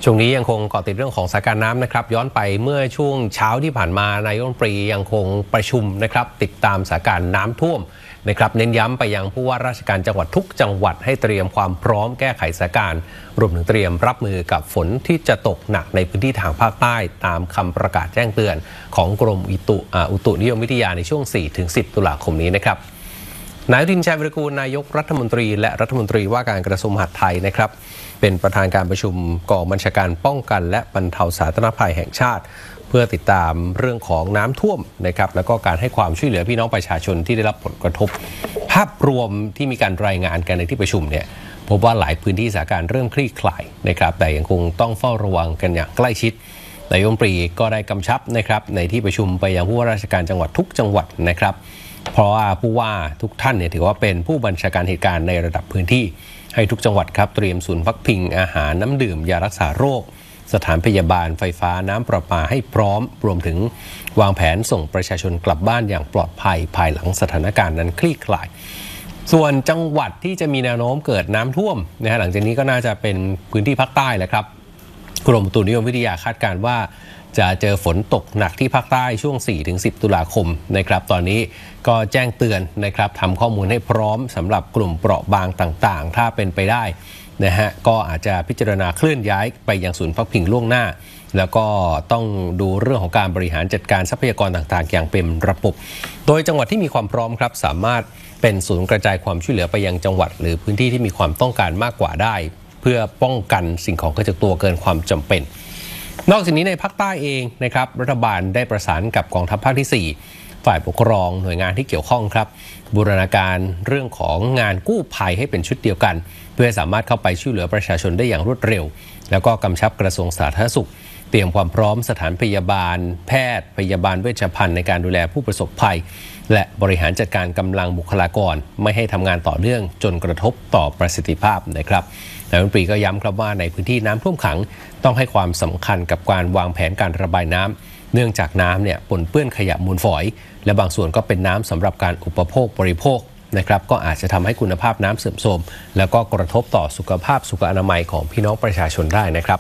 ช่วงนี้ยังคงเกาะติดเรื่องของสถานการณ์น้ำนะครับย้อนไปเมื่อช่วงเช้าที่ผ่านมานายกรัฐมนตรียังคงประชุมนะครับติดตามสถานการณ์น้ำท่วมนะครับเน้นย้ำไปยังผู้ว่าราชการจังหวัดทุกจังหวัดให้เตรียมความพร้อมแก้ไขสถานการณ์รวมถึงเตรียมรับมือกับฝนที่จะตกหนักในพื้นที่ทางภาคใต้ตามคำประกาศแจ้งเตือนของกรมอุตุนิยมวิทยาในช่วง 4-10 ตุลาคมนี้นะครับนายอนุทิน ชาญวีรกูลนายกรัฐมนตรีและรัฐมนตรีว่าการกระทรวงมหาดไทยนะครับเป็นประธานการประชุมกองบัญชาการป้องกันและบรรเทาสาธารณภัยแห่งชาติเพื่อติดตามเรื่องของน้ำท่วมนะครับแล้วก็การให้ความช่วยเหลือพี่น้องประชาชนที่ได้รับผลกระทบภาพรวมที่มีการรายงานกันในที่ประชุมเนี่ยพบว่าหลายพื้นที่สถานการณ์เริ่มคลี่คลายนะครับแต่ยังคงต้องเฝ้าระวังกันอย่างใกล้ชิดนายกรัฐมนตรีก็ได้กำชับนะครับในที่ประชุมไปยังผู้ว่าราชการจังหวัดทุกจังหวัดนะครับเพราะว่าผู้ว่าทุกท่านเนี่ยถือว่าเป็นผู้บัญชาการเหตุการณ์ในระดับพื้นที่ให้ทุกจังหวัดครับเตรียมศูนย์พักพิงอาหารน้ำดื่มยารักษาโรคสถานพยาบาลไฟฟ้าน้ำประปาให้พร้อมรวมถึงวางแผนส่งประชาชนกลับบ้านอย่างปลอดภัยภายหลังสถานการณ์นั้นคลี่คลายส่วนจังหวัดที่จะมีแนวโน้มเกิดน้ำท่วมนะฮะหลังจากนี้ก็น่าจะเป็นพื้นที่ภาคใต้แหละครับกรมอุตุนิยมวิทยาคาดการณ์ว่าจะเจอฝนตกหนักที่ภาคใต้ช่วง 4-10 ตุลาคมนะครับตอนนี้ก็แจ้งเตือนนะครับทำข้อมูลให้พร้อมสำหรับกลุ่มเปราะบางต่างๆถ้าเป็นไปได้นะฮะก็อาจจะพิจารณาเคลื่อนย้ายไปยังศูนย์พักพิงล่วงหน้าแล้วก็ต้องดูเรื่องของการบริหารจัดการทรัพยากรต่างๆอย่างเป็นระบบโดยจังหวัดที่มีความพร้อมครับสามารถเป็นศูนย์กระจายความช่วยเหลือไปยังจังหวัดหรือพื้นที่ที่มีความต้องการมากกว่าได้เพื่อป้องกันสิ่งของกระจุกตัวเกินความจำเป็นนอกจากนี้ในภาคใต้เองนะครับรัฐบาลได้ประสานกับกองทัพภาคที่4ฝ่ายปกครองหน่วยงานที่เกี่ยวข้องครับบูรณาการเรื่องของงานกู้ภัยให้เป็นชุดเดียวกันเพื่อสามารถเข้าไปช่วยเหลือประชาชนได้อย่างรวดเร็วแล้วก็กำชับกระทรวงสาธารณสุขเตรียมความพร้อมสถานพยาบาลแพทย์พยาบาลเวชภัณฑ์ในการดูแลผู้ประสบภัยและบริหารจัดการกำลังบุคลากรไม่ให้ทำงานต่อเนื่องจนกระทบต่อประสิทธิภาพนะครับนายกรัฐมนตรีก็ย้ำครับว่าในพื้นที่น้ำท่วมขังต้องให้ความสำคัญกับการวางแผนการระบายน้ำเนื่องจากน้ำเนี่ยปนเปื้อนขยะมูลฝอยและบางส่วนก็เป็นน้ำสำหรับการอุปโภคบริโภคนะครับก็อาจจะทำให้คุณภาพน้ำเสื่อมโทรมแล้วก็กระทบต่อสุขภาพสุขอนามัยของพี่น้องประชาชนได้นะครับ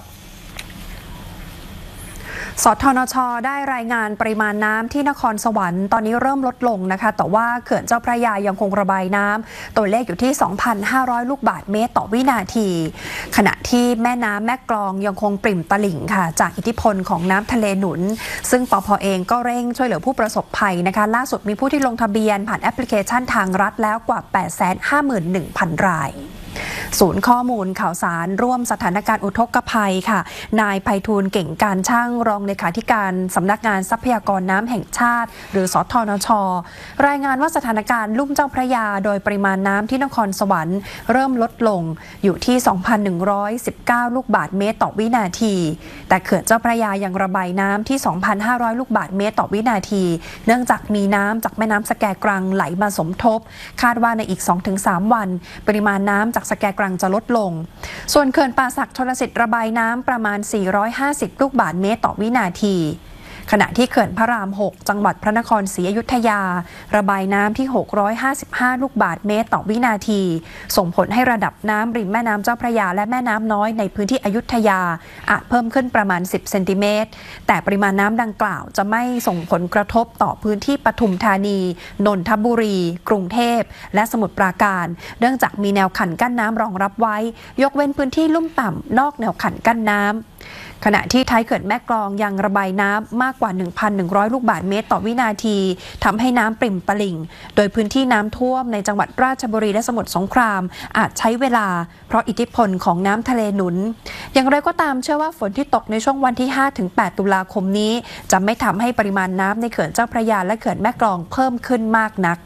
สทนช.ได้รายงานปริมาณน้ำที่นครสวรรค์ตอนนี้เริ่มลดลงนะคะแต่ว่าเขื่อนเจ้าพระยายังคงระบายน้ำตัวเลขอยู่ที่ 2,500 ลูกบาศก์เมตรต่อวินาทีขณะที่แม่น้ำแม่กลองยังคงปริ่มตลิ่งค่ะจากอิทธิพลของน้ำทะเลหนุนซึ่งปภ.เองก็เร่งช่วยเหลือผู้ประสบภัยนะคะล่าสุดมีผู้ที่ลงทะเบียนผ่านแอปพลิเคชันทางรัฐแล้วกว่า 851,000 รายศูนย์ข้อมูลข่าวสารร่วมสถานการณ์อุทกภัยค่ะนายไพฑูรย์เก่งการช่างรองเลขาธิการสำนักงานทรัพยากรน้ำแห่งชาติหรือสทนช.รายงานว่าสถานการณ์ลุ่มเจ้าพระยาโดยปริมาณน้ำที่นครสวรรค์เริ่มลดลงอยู่ที่ 2,119 ลูกบาศก์เมตรต่อวินาทีแต่เขื่อนเจ้าพระยายังระบายน้ำที่ 2,500 ลูกบาศก์เมตรต่อวินาทีเนื่องจากมีน้ำจากแม่น้ำสแกกรังไหลมาสมทบคาดว่าในอีก 2-3 วันปริมาณน้ำจากสแกกรังจะลดลงส่วนเขื่อนป่าสักชลสิทธิ์ระบายน้ำประมาณ450ลูกบาศก์เมตรต่อวินาทีขณะที่เขื่อนพระราม6จังหวัดพระนครศรีอยุธยาระบายน้ำที่655ลูกบาศก์เมตรต่อวินาทีส่งผลให้ระดับน้ำริมแม่น้ำเจ้าพระยาและแม่น้ำน้อยในพื้นที่อยุธยาอาจเพิ่มขึ้นประมาณ10เซนติเมตรแต่ปริมาณน้ำดังกล่าวจะไม่ส่งผลกระทบต่อพื้นที่ปทุมธานีนนทบุรีกรุงเทพและสมุทรปราการเนื่องจากมีแนวขันกั้นน้ำรองรับไว้ยกเว้นพื้นที่ลุ่มต่ำนอกแนวขันกั้นน้ำขณะที่ท้ายเขื่อนแม่กลองยังระบายน้ำมากกว่า 1,100 ลูกบาศก์เมตรต่อวินาทีทำให้น้ำปริ่มตลิ่งโดยพื้นที่น้ำท่วมในจังหวัดราชบุรีและสมุทรสงครามอาจใช้เวลาเพราะอิทธิพลของน้ำทะเลหนุนอย่างไรก็ตามเชื่อว่าฝนที่ตกในช่วงวันที่ 5-8 ตุลาคมนี้จะไม่ทำให้ปริมาณน้ำในเขื่อนเจ้าพระยาและเขื่อนแม่กลองเพิ่มขึ้นมากนัก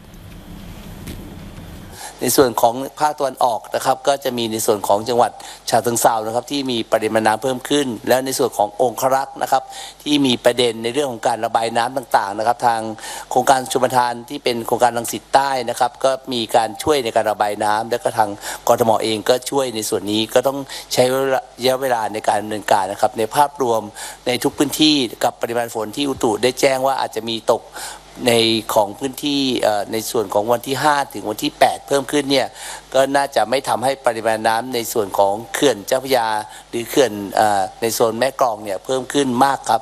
ในส่วนของภาคตะวันออกนะครับก็จะมีในส่วนของจังหวัดฉะเชิงเทรานะครับที่มีปริมาณน้ำเพิ่มขึ้นแล้วในส่วนขององครักษ์นะครับที่มีประเด็นในเรื่องของการระบายน้ำต่างๆนะครับทางโครงการชลประทานที่เป็นโครงการรังสิตใต้นะครับก็มีการช่วยในการระบายน้ำและก็ทางกทม.เองก็ช่วยในส่วนนี้ก็ต้องใช้ระยะเวลาในการดำเนินการนะครับในภาพรวมในทุกพื้นที่กับปริมาณฝนที่อุตุได้แจ้งว่าอาจจะมีตกในของพื้นที่ในส่วนของวันที่ 5 ถึงวันที่ 8 เพิ่มขึ้นเนี่ยก็น่าจะไม่ทำให้ปริมาณน้ำในส่วนของเขื่อนเจ้าพระยาหรือเขื่อนในโซนแม่กลองเนี่ยเพิ่มขึ้นมากครับ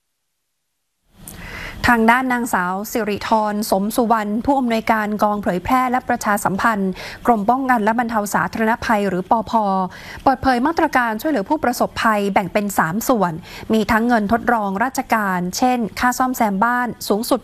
ทางด้านนางสาวสิริธรสมสุวรรณผู้อำนวยการกองเผยแพร่และประชาสัมพันธ์กรมป้องกันและบรรเทาสาธารณภัยหรือปภ.เปิดเผยมาตรการช่วยเหลือผู้ประสบภัยแบ่งเป็น 3 ส่วนมีทั้งเงินทดลองราชการเช่นค่าซ่อมแซมบ้านสูงสุด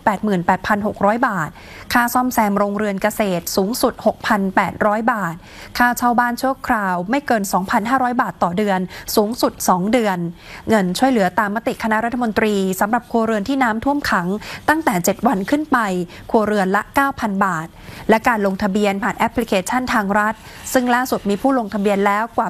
88,600 บาทค่าซ่อมแซมโรงเรือนเกษตรสูงสุด 6,800 บาทค่าเช่าบ้านชั่วคราวไม่เกิน 2,500 บาทต่อเดือนสูงสุด2เดือนเงินช่วยเหลือตามมติคณะรัฐมนตรีสำหรับครัวเรือนที่น้ำท่วมขังตั้งแต่ 7 วันขึ้นไปครัวเรือนละ 9,000 บาทและการลงทะเบียนผ่านแอปพลิเคชันทางรัฐซึ่งล่าสุดมีผู้ลงทะเบียนแล้วกว่า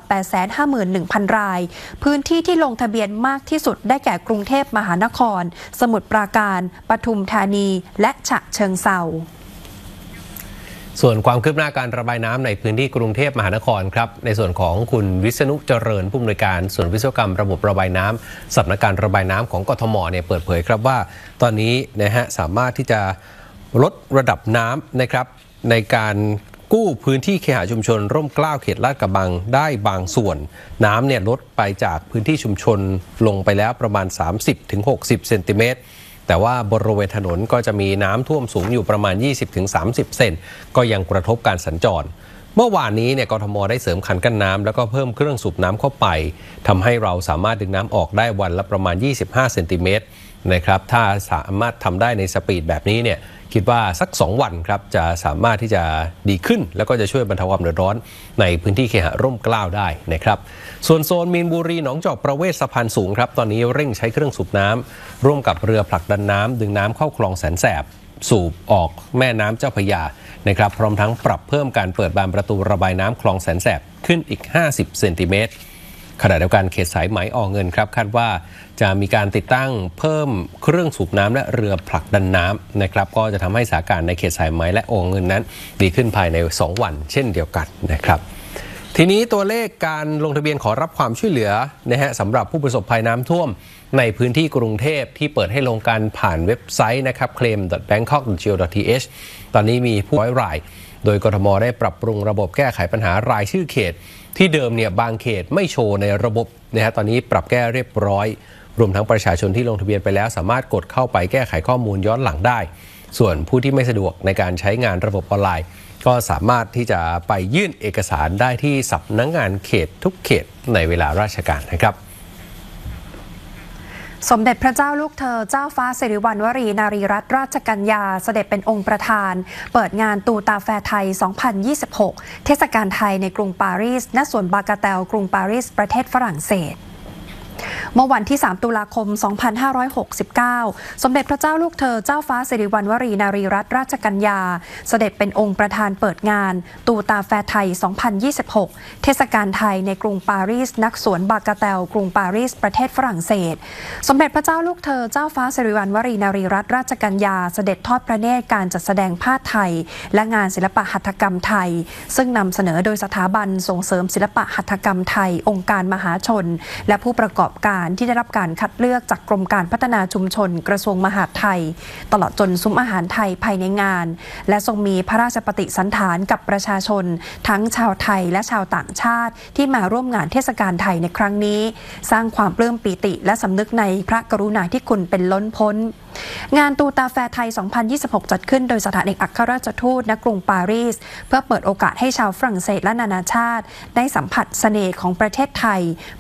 851,000 รายพื้นที่ที่ลงทะเบียนมากที่สุดได้แก่กรุงเทพมหานครสมุทรปราการปทุมธานีและฉะเชิงเทราส่วนความคืบหน้าการระบายน้ำในพื้นที่กรุงเทพมหานครครับในส่วนของคุณวิษณุเจริญผู้อำนวยการส่วนวิศวกรรมระบบระบายน้ำสำนักงานระบายน้ำของกทมเนี่ยเปิดเผยครับว่าตอนนี้นะฮะสามารถที่จะลดระดับน้ำนะครับในการกู้พื้นที่เคหะชุมชนร่มเกล้าเขตลาดกระบังได้บางส่วนน้ำเนี่ยลดไปจากพื้นที่ชุมชนลงไปแล้วประมาณ 30-60 เซนติเมตรแต่ว่าบริเวณถนนก็จะมีน้ำท่วมสูงอยู่ประมาณ 20-30 เซนก็ยังกระทบการสัญจรเมื่อวานนี้เนี่ยกทมได้เสริมคันกั้นน้ำแล้วก็เพิ่มเครื่องสูบน้ำเข้าไปทำให้เราสามารถดึงน้ำออกได้วันละประมาณ 25 เซนติเมตรนะครับถ้าสามารถทำได้ในสปีดแบบนี้เนี่ยคิดว่าสัก2วันครับจะสามารถที่จะดีขึ้นแล้วก็จะช่วยบรรเทาความเดือดร้อนในพื้นที่เคหะร่มเกล้าได้นะครับส่วนโซนมีนบุรีหนองจอกประเวศสะพานสูงครับตอนนี้เร่งใช้เครื่องสูบน้ำร่วมกับเรือผลักดันน้ำดึงน้ำเข้าคลองแสนแสบสูบออกแม่น้ำเจ้าพระยานะครับพร้อมทั้งปรับเพิ่มการเปิดบานประตูระบายน้ำคลองแสนแสบขึ้นอีก50 เซนติเมตรขณะเดียวกันเขตสายไหมออกเงินครับคาดว่าจะมีการติดตั้งเพิ่มเครื่องสูบน้ำและเรือผลักดันน้ำนะครับก็จะทำให้สถานการณ์ในเขตสายไหมและออกเงินนั้นดีขึ้นภายใน2วันเช่นเดียวกันนะครับทีนี้ตัวเลขการลงทะเบียนขอรับความช่วยเหลือนะฮะสำหรับผู้ประสบภัยน้ำท่วมในพื้นที่กรุงเทพที่เปิดให้ลงการผ่านเว็บไซต์นะครับ claim.bangkok.go.th ตอนนี้มีผู้100 รายโดยกทมได้ปรับปรุงระบบแก้ไขปัญหารายชื่อเขตที่เดิมเนี่ยบางเขตไม่โชว์ในระบบนะฮะตอนนี้ปรับแก้เรียบร้อยรวมทั้งประชาชนที่ลงทะเบียนไปแล้วสามารถกดเข้าไปแก้ไขข้อมูลย้อนหลังได้ส่วนผู้ที่ไม่สะดวกในการใช้งานระบบออนไลน์ก็สามารถที่จะไปยื่นเอกสารได้ที่สำนักงานเขตทุกเขตในเวลาราชการนะครับสมเด็จพระเจ้าลูกเธอเจ้าฟ้าสิริวัณวรีนารีรัตนราชกัญญาเสด็จเป็นองค์ประธานเปิดงานตูตาแฟร์ไทย 2026 เทศกาลไทยในกรุงปารีสณสวนบากาเตลกรุงปารีสประเทศฝรั่งเศสเมื่อวันที่ 3 ตุลาคม 2569 สมเด็จพระเจ้าลูกเธอเจ้าฟ้าสิริวัณวรีนารีรัตนราชกัญญาเสด็จเป็นองค์ประธานเปิดงานตูตาแฟร์ไทย 2026 เทศกาลไทยในกรุงปารีสณสวนบากาเตลกรุงปารีสประเทศฝรั่งเศสสมเด็จพระเจ้าลูกเธอเจ้าฟ้าสิริวัณวรีนารีรัตนราชกัญญาเสด็จทอดพระเนตรการจัดแสดงผ้าไทยและงานศิลปะหัตถกรรมไทยซึ่งนำเสนอโดยสถาบันส่งเสริมศิลปะหัตถกรรมไทยองค์การมหาชนและผู้ประกอบการที่ได้รับการคัดเลือกจากกรมการพัฒนาชุมชนกระทรวงมหาดไทยตลอดจนซุ้มอาหารไทยภายในงานและทรงมีพระราชปฏิสันถานกับประชาชนทั้งชาวไทยและชาวต่างชาติที่มาร่วมงานเทศกาลไทยในครั้งนี้สร้างความปลื้มปิติและสำนึกในพระกรุณาธิคุณเป็นล้นพ้นงานตูตาแฟร์ไทย 2026 จัดขึ้นโดยสถานเอกอัครราชทูตณกรุงปารีสเพื่อเปิดโอกาสให้ชาวฝรั่งเศสและนานาชาติได้สัมผัสเสน่ห์ของประเทศไทย